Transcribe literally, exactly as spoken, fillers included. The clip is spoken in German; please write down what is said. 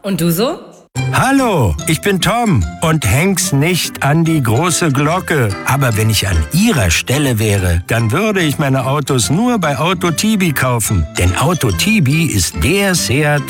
Und du so? Hallo, ich bin Tom und häng's nicht an die große Glocke. Aber wenn ich an Ihrer Stelle wäre, dann würde ich meine Autos nur bei Auto Tibi kaufen. Denn Auto Tibi ist der Seat